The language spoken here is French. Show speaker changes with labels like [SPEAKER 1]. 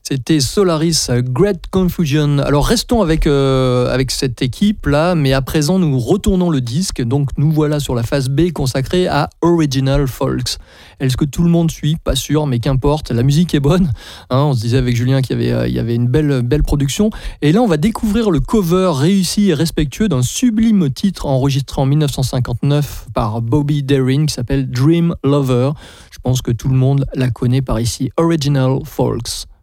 [SPEAKER 1] C'était Solaris, Great Confusion. Alors restons avec cette équipe-là, mais à présent nous retournons le disque, donc nous voilà sur la phase B consacrée à Original Folks. Est-ce que tout le monde suit ? Pas sûr, mais qu'importe, la musique est bonne. On se disait avec Julien qu'il y avait une belle production. Et là on va découvrir le cover réussi et respectueux d'un sublime titre enregistré en 1959 par Bobby Darin qui s'appelle Dream Lover. Je pense que tout le monde la connaît par ici, Original Folks.